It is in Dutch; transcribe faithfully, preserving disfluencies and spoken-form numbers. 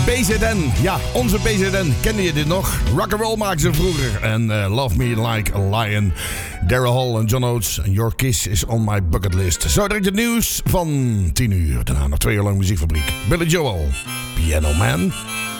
B Z N. Ja, onze B Z N. Kende je dit nog? Rock'n'roll maakten ze vroeger. En uh, Love Me Like a Lion. Daryl Hall en John Oates. Your Kiss is on my bucket list. Zo direct het nieuws van tien uur. Daarna nog twee uur lang muziekfabriek. Billy Joel. Piano Man.